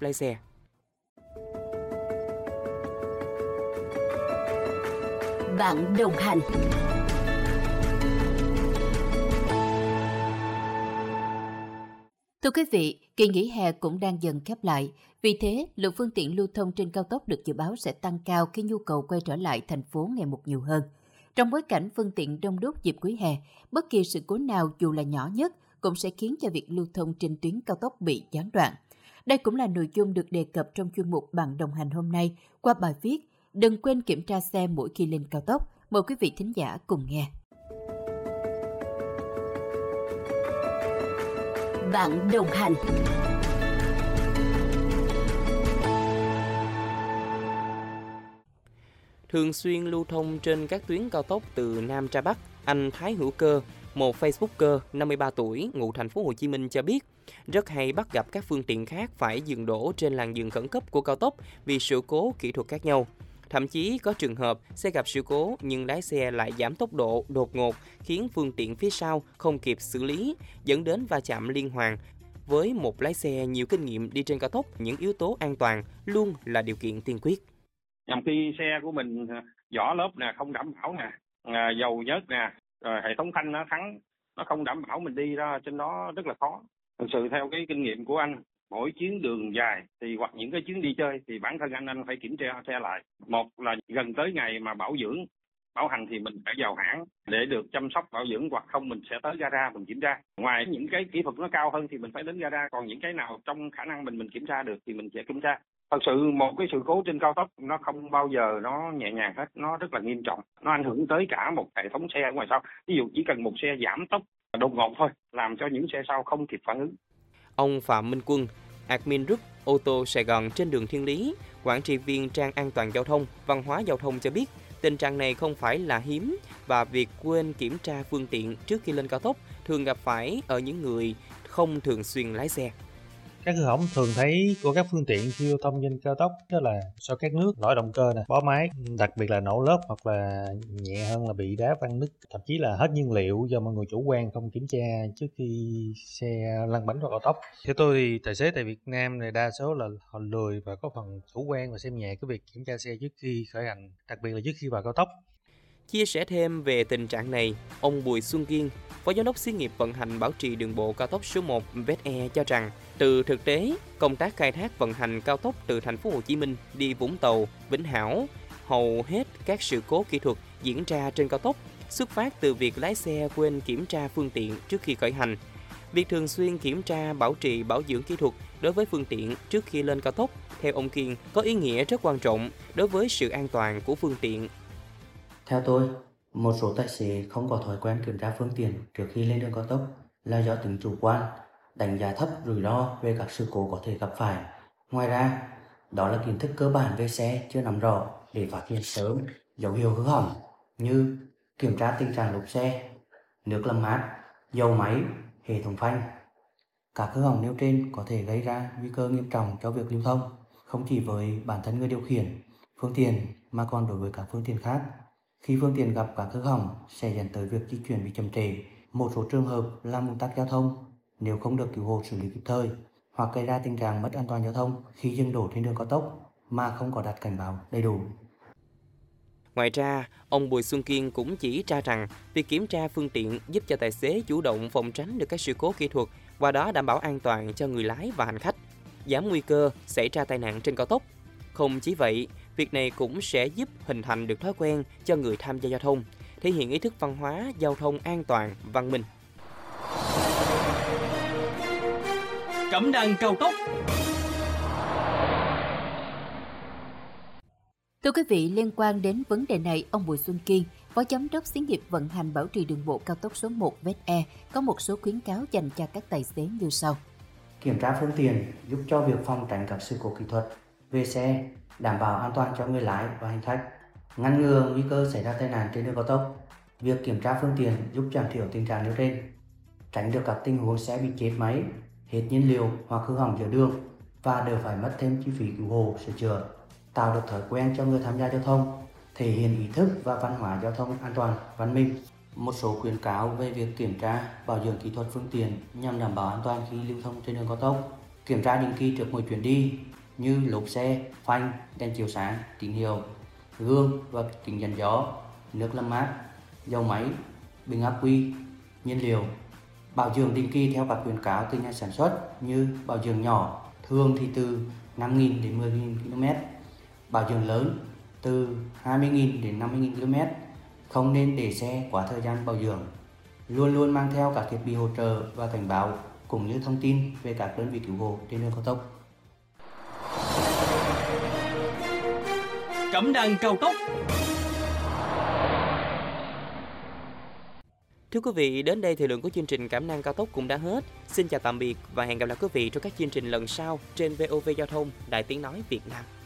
lái xe. Bạn đồng hành. Thưa quý vị, kỳ nghỉ hè cũng đang dần khép lại. Vì thế, lượng phương tiện lưu thông trên cao tốc được dự báo sẽ tăng cao khi nhu cầu quay trở lại thành phố ngày một nhiều hơn. Trong bối cảnh phương tiện đông đúc dịp cuối hè, bất kỳ sự cố nào dù là nhỏ nhất cũng sẽ khiến cho việc lưu thông trên tuyến cao tốc bị gián đoạn. Đây cũng là nội dung được đề cập trong chuyên mục Bạn đồng hành hôm nay qua bài viết "Đừng quên kiểm tra xe mỗi khi lên cao tốc". Mời quý vị thính giả cùng nghe. Bạn đồng hành. Thường xuyên lưu thông trên các tuyến cao tốc từ Nam ra Bắc, anh Thái Hữu Cơ, một Facebooker 53 tuổi, ngụ thành phố Hồ Chí Minh cho biết, rất hay bắt gặp các phương tiện khác phải dừng đỗ trên làn dừng khẩn cấp của cao tốc vì sự cố kỹ thuật khác nhau. Thậm chí có trường hợp xe gặp sự cố nhưng lái xe lại giảm tốc độ đột ngột khiến phương tiện phía sau không kịp xử lý, dẫn đến va chạm liên hoàn. Với một lái xe nhiều kinh nghiệm đi trên cao tốc, những yếu tố an toàn luôn là điều kiện tiên quyết. Nhằm khi xe của mình vỏ lớp nè, không đảm bảo nè, dầu nhớt nè, rồi hệ thống phanh nó không đảm bảo, mình đi ra trên đó rất là khó. Thực sự theo cái kinh nghiệm của anh, mỗi chuyến đường dài thì hoặc những cái chuyến đi chơi thì bản thân anh phải kiểm tra xe lại. Một là gần tới ngày mà bảo dưỡng, bảo hành thì mình phải vào hãng để được chăm sóc bảo dưỡng, hoặc không mình sẽ tới gara mình kiểm tra. Ngoài những cái kỹ thuật nó cao hơn thì mình phải đến gara, còn những cái nào trong khả năng mình kiểm tra được thì mình sẽ kiểm tra. Thật sự một cái sự cố trên cao tốc nó không bao giờ nó nhẹ nhàng hết, nó rất là nghiêm trọng. Nó ảnh hưởng tới cả một hệ thống xe ở ngoài sau. Ví dụ chỉ cần một xe giảm tốc đột ngột thôi, làm cho những xe sau không kịp phản ứng. Ông Phạm Minh Quân, admin group ô tô Sài Gòn trên đường Thiên Lý, quản trị viên trang an toàn giao thông, văn hóa giao thông cho biết, tình trạng này không phải là hiếm và việc quên kiểm tra phương tiện trước khi lên cao tốc thường gặp phải ở những người không thường xuyên lái xe. Các hư hỏng thường thấy của các phương tiện khi lưu thông trên cao tốc đó là do các nước, lỗi động cơ nè, bó máy, đặc biệt là nổ lốp, hoặc là nhẹ hơn là bị đá văng nứt, thậm chí là hết nhiên liệu do mọi người chủ quan không kiểm tra trước khi xe lăn bánh vào cao tốc. Theo tôi thì tài xế tại Việt Nam này đa số là họ lười và có phần chủ quan và xem nhẹ cái việc kiểm tra xe trước khi khởi hành, đặc biệt là trước khi vào cao tốc. Chia sẻ thêm về tình trạng này, ông Bùi Xuân Kiên, Phó Giám đốc Xí nghiệp vận hành bảo trì đường bộ cao tốc số 1 VSE cho rằng, từ thực tế, công tác khai thác vận hành cao tốc từ thành phố Hồ Chí Minh đi Vũng Tàu, Vĩnh Hảo, hầu hết các sự cố kỹ thuật diễn ra trên cao tốc xuất phát từ việc lái xe quên kiểm tra phương tiện trước khi khởi hành. Việc thường xuyên kiểm tra bảo trì bảo dưỡng kỹ thuật đối với phương tiện trước khi lên cao tốc, theo ông Kiên, có ý nghĩa rất quan trọng đối với sự an toàn của phương tiện. Theo tôi, một số tài xế không có thói quen kiểm tra phương tiện trước khi lên đường cao tốc là do tính chủ quan, đánh giá thấp rủi ro về các sự cố có thể gặp phải. Ngoài ra, đó là kiến thức cơ bản về xe chưa nắm rõ để phát hiện sớm dấu hiệu hư hỏng như kiểm tra tình trạng lốp xe, nước làm mát, dầu máy, hệ thống phanh. Các hư hỏng nêu trên có thể gây ra nguy cơ nghiêm trọng cho việc lưu thông, không chỉ với bản thân người điều khiển phương tiện mà còn đối với các phương tiện khác. Khi phương tiện gặp các hư hỏng sẽ dẫn tới việc di chuyển bị chậm trễ, một số trường hợp làm ùn tắc giao thông nếu không được cứu hộ xử lý kịp thời, hoặc gây ra tình trạng mất an toàn giao thông khi dừng đỗ trên đường cao tốc mà không có đặt cảnh báo đầy đủ. Ngoài ra, ông Bùi Xuân Kiên cũng chỉ ra rằng việc kiểm tra phương tiện giúp cho tài xế chủ động phòng tránh được các sự cố kỹ thuật, qua đó đảm bảo an toàn cho người lái và hành khách, giảm nguy cơ xảy ra tai nạn trên cao tốc. Không chỉ vậy, việc này cũng sẽ giúp hình thành được thói quen cho người tham gia giao thông, thể hiện ý thức văn hóa giao thông an toàn, văn minh. Cẩm nang cao tốc. Thưa quý vị, liên quan đến vấn đề này, ông Bùi Xuân Kiên, Phó Giám đốc Xí nghiệp vận hành bảo trì đường bộ cao tốc số 1 VSE, có một số khuyến cáo dành cho các tài xế như sau. Kiểm tra phương tiện giúp cho việc phòng tránh các sự cố kỹ thuật về xe, đảm bảo an toàn cho người lái và hành khách, ngăn ngừa nguy cơ xảy ra tai nạn trên đường cao tốc. Việc kiểm tra phương tiện giúp giảm thiểu tình trạng nêu trên, tránh được các tình huống xe bị chết máy, hết nhiên liệu hoặc hư hỏng giữa đường và đỡ phải mất thêm chi phí cứu hộ sửa chữa, tạo được thói quen cho người tham gia giao thông, thể hiện ý thức và văn hóa giao thông an toàn, văn minh. Một số khuyến cáo về việc kiểm tra bảo dưỡng kỹ thuật phương tiện nhằm đảm bảo an toàn khi lưu thông trên đường cao tốc. Kiểm tra định kỳ trước mỗi chuyến đi, như lốp xe, phanh, đèn chiếu sáng, tín hiệu, gương và kính chắn gió, nước làm mát, dầu máy, bình ắc quy, nhiên liệu. Bảo dưỡng định kỳ theo các khuyến cáo từ nhà sản xuất như bảo dưỡng nhỏ thường thì từ 5.000 đến 10.000 km, bảo dưỡng lớn từ 20.000 đến 50.000 km. Không nên để xe quá thời gian bảo dưỡng. Luôn luôn mang theo các thiết bị hỗ trợ và cảnh báo cũng như thông tin về các đơn vị cứu hộ trên đường cao tốc. Cẩm nang cao tốc. Thưa quý vị, đến đây thời lượng của chương trình Cẩm nang cao tốc cũng đã hết. Xin chào tạm biệt và hẹn gặp lại quý vị trong các chương trình lần sau trên VOV Giao thông, Đài Tiếng nói Việt Nam.